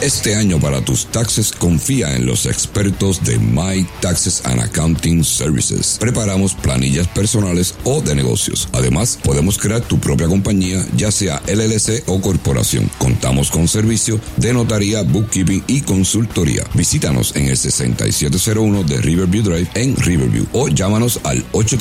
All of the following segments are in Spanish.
Este año para tus taxes confía en los expertos de My Taxes and Accounting Services. Preparamos planillas personales o de negocios. Además, podemos crear tu propia compañía, ya sea LLC o corporación. Contamos con servicio de notaría, bookkeeping y consultoría. Visítanos en el 6701 de Riverview Drive en Riverview o llámanos al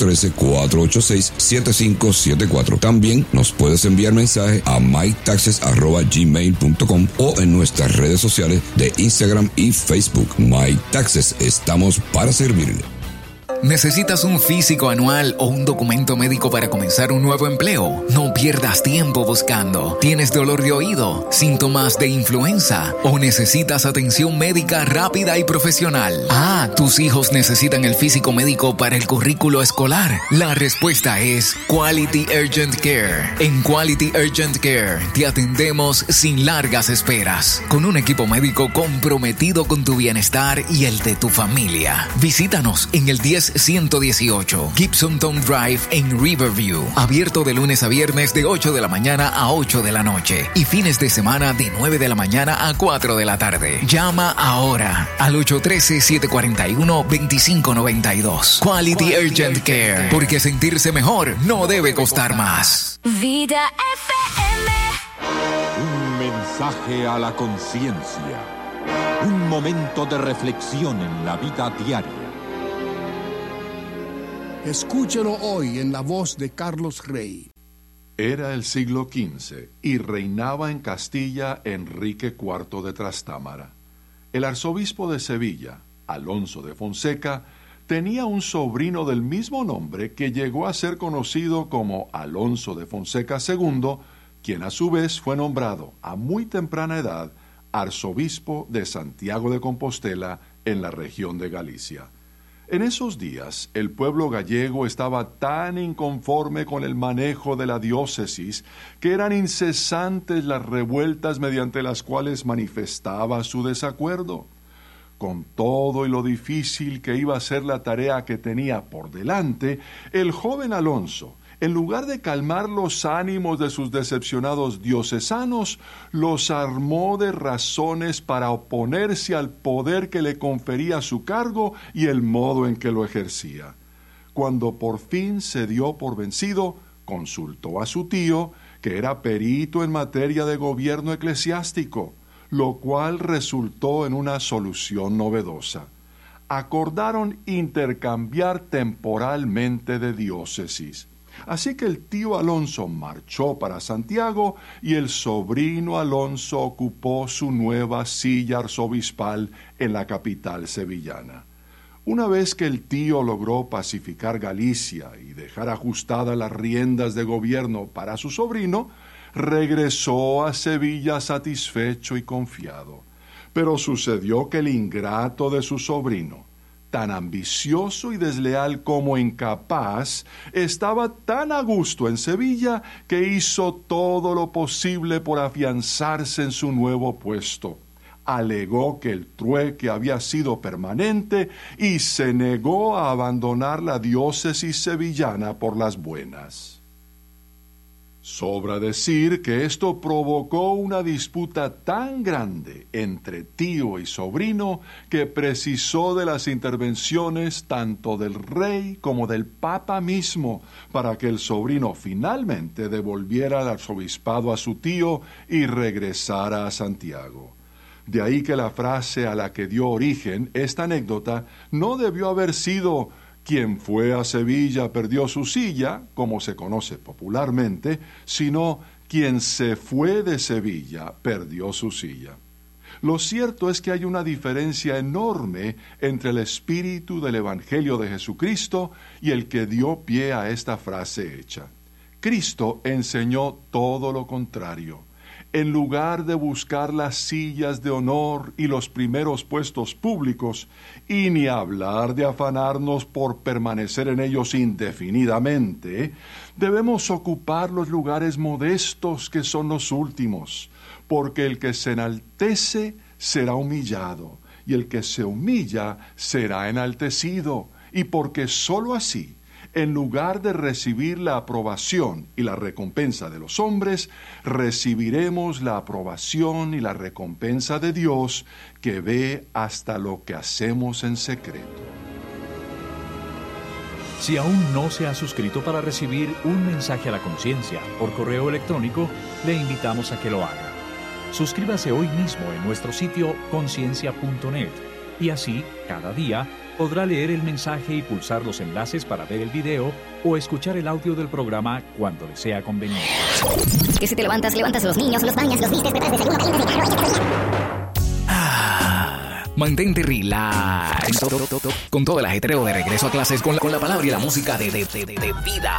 813-486-7574. También nos puedes enviar mensaje a mytaxes@gmail.com o en nuestras redes sociales de Instagram y Facebook. My Taxes, estamos para servirle. ¿Necesitas un físico anual o un documento médico para comenzar un nuevo empleo? No pierdas tiempo buscando. ¿Tienes dolor de oído, síntomas de influenza o necesitas atención médica rápida y profesional? ¿Tus hijos necesitan el físico médico para el currículo escolar? La respuesta es Quality Urgent Care. En Quality Urgent Care te atendemos sin largas esperas, con un equipo médico comprometido con tu bienestar y el de tu familia. Visítanos en el 10118 Gibson Town Drive en Riverview. Abierto de lunes a viernes de 8 de la mañana a 8 de la noche y fines de semana de 9 de la mañana a 4 de la tarde. Llama ahora al 813-741-2592. Quality Urgent Care, porque sentirse mejor no debe costar más. Vida FM. Un mensaje a la conciencia. Un momento de reflexión en la vida diaria. Escúchelo hoy en la voz de Carlos Rey. Era el siglo XV y reinaba en Castilla Enrique IV de Trastámara. El arzobispo de Sevilla, Alonso de Fonseca, tenía un sobrino del mismo nombre que llegó a ser conocido como Alonso de Fonseca II, quien a su vez fue nombrado a muy temprana edad arzobispo de Santiago de Compostela en la región de Galicia. En esos días, el pueblo gallego estaba tan inconforme con el manejo de la diócesis que eran incesantes las revueltas mediante las cuales manifestaba su desacuerdo. Con todo y lo difícil que iba a ser la tarea que tenía por delante, el joven Alonso, en lugar de calmar los ánimos de sus decepcionados diocesanos, los armó de razones para oponerse al poder que le confería su cargo y el modo en que lo ejercía. Cuando por fin se dio por vencido, consultó a su tío, que era perito en materia de gobierno eclesiástico, lo cual resultó en una solución novedosa. Acordaron intercambiar temporalmente de diócesis. Así que el tío Alonso marchó para Santiago y el sobrino Alonso ocupó su nueva silla arzobispal en la capital sevillana. Una vez que el tío logró pacificar Galicia y dejar ajustadas las riendas de gobierno para su sobrino, regresó a Sevilla satisfecho y confiado. Pero sucedió que el ingrato de su sobrino, tan ambicioso y desleal como incapaz, estaba tan a gusto en Sevilla que hizo todo lo posible por afianzarse en su nuevo puesto. Alegó que el trueque había sido permanente y se negó a abandonar la diócesis sevillana por las buenas. Sobra decir que esto provocó una disputa tan grande entre tío y sobrino que precisó de las intervenciones tanto del rey como del papa mismo para que el sobrino finalmente devolviera el arzobispado a su tío y regresara a Santiago. De ahí que la frase a la que dio origen esta anécdota no debió haber sido "quien fue a Sevilla perdió su silla", como se conoce popularmente, sino "quien se fue de Sevilla perdió su silla". Lo cierto es que hay una diferencia enorme entre el espíritu del Evangelio de Jesucristo y el que dio pie a esta frase hecha. Cristo enseñó todo lo contrario. En lugar de buscar las sillas de honor y los primeros puestos públicos, y ni hablar de afanarnos por permanecer en ellos indefinidamente, debemos ocupar los lugares modestos que son los últimos, porque el que se enaltece será humillado, y el que se humilla será enaltecido, y porque sólo así en lugar de recibir la aprobación y la recompensa de los hombres, recibiremos la aprobación y la recompensa de Dios, que ve hasta lo que hacemos en secreto. Si aún no se ha suscrito para recibir un mensaje a la conciencia por correo electrónico, le invitamos a que lo haga. Suscríbase hoy mismo en nuestro sitio conciencia.net y así, cada día, podrá leer el mensaje y pulsar los enlaces para ver el video o escuchar el audio del programa cuando le sea conveniente. Que si te levantas a los niños, los bañas, los vistes, preparas desayuno, calientas y... Mantente relax. Con todo el ajetreo de regreso a clases con la palabra y la música de vida.